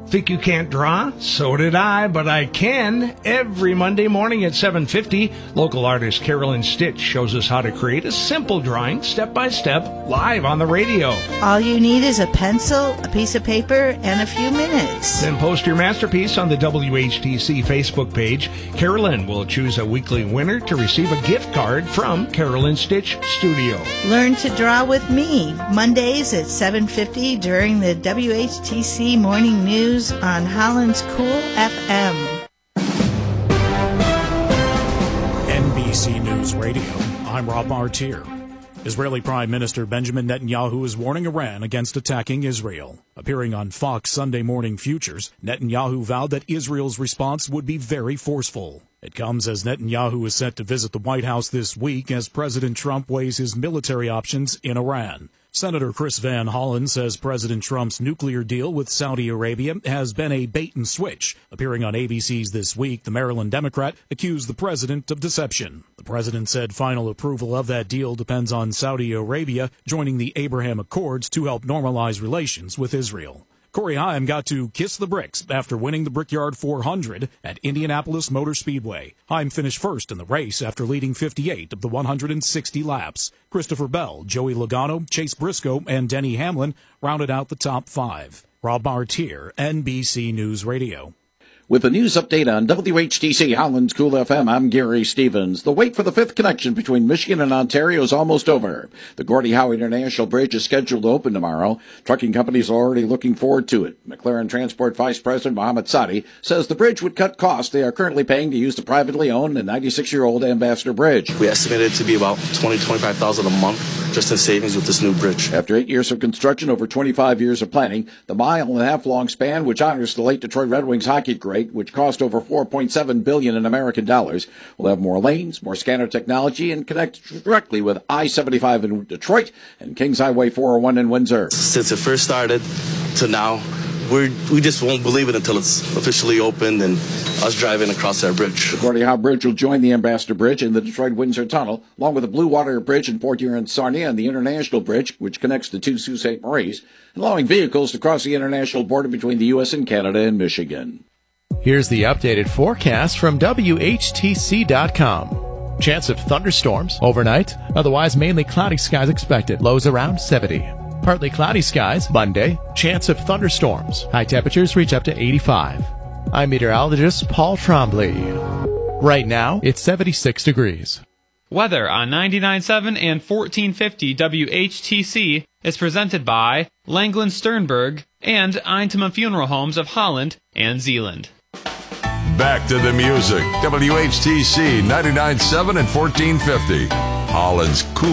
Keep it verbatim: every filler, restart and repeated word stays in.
Think you can't draw? So did I, but I can. Every Monday morning at seven fifty, local artist Carolyn Stitch shows us how to create a simple drawing, step by step, live on the radio. All you need is a pencil, a piece of paper, and a few minutes. Then post your masterpiece on the W H T C Facebook page. Carolyn will choose a weekly winner to receive a gift card from Carolyn Stitch Studio. Learn to draw with me, Mondays at seven fifty during the W H T C Morning News on Holland's Cool F M. N B C News Radio, I'm Rob Martier. Israeli Prime Minister Benjamin Netanyahu is warning Iran against attacking Israel. Appearing on Fox Sunday Morning Futures, Netanyahu vowed that Israel's response would be very forceful. It comes as Netanyahu is set to visit the White House this week as President Trump weighs his military options in Iran. Senator Chris Van Hollen says President Trump's nuclear deal with Saudi Arabia has been a bait and switch. Appearing on A B C's This Week, the Maryland Democrat accused the president of deception. The president said final approval of that deal depends on Saudi Arabia joining the Abraham Accords to help normalize relations with Israel. Corey Haim got to kiss the bricks after winning the Brickyard four hundred at Indianapolis Motor Speedway. Haim finished first in the race after leading fifty-eight of the one hundred sixty laps. Christopher Bell, Joey Logano, Chase Briscoe, and Denny Hamlin rounded out the top five. Rob Martier, N B C News Radio. With the news update on W H T C Holland's Cool F M, I'm Gary Stevens. The wait for the fifth connection between Michigan and Ontario is almost over. The Gordie Howe International Bridge is scheduled to open tomorrow. Trucking companies are already looking forward to it. McLaren Transport Vice President Mohammed Sadi says the bridge would cut costs they are currently paying to use the privately owned and ninety-six-year-old Ambassador Bridge. We estimate it to be about twenty thousand dollars, twenty-five thousand dollars a month just in savings with this new bridge. After eight years of construction, over twenty-five years of planning, the mile and a half long span, which honors the late Detroit Red Wings hockey great, which cost over four point seven billion dollars in American dollars, will have more lanes, more scanner technology, and connect directly with I seventy-five in Detroit and Kings Highway four oh one in Windsor. Since it first started to now, we we just won't believe it until it's officially opened and us driving across that bridge. The Gordie Howe Bridge will join the Ambassador Bridge and the Detroit-Windsor Tunnel, along with the Blue Water Bridge in Port Huron, Sarnia, and the International Bridge, which connects the two Sault Ste. Maries, allowing vehicles to cross the international border between the U S and Canada and Michigan. Here's the updated forecast from W H T C dot com. Chance of thunderstorms overnight, otherwise mainly cloudy skies expected. Lows around seventy. Partly cloudy skies Monday. Chance of thunderstorms. High temperatures reach up to eighty-five. I'm meteorologist Paul Trombley. Right now, it's seventy-six degrees. Weather on ninety-nine point seven and fourteen fifty W H T C is presented by Langland Sternberg and Eintema Funeral Homes of Holland and Zealand. Back to the music. W H T C ninety-nine point seven and fourteen fifty. Holland's Cool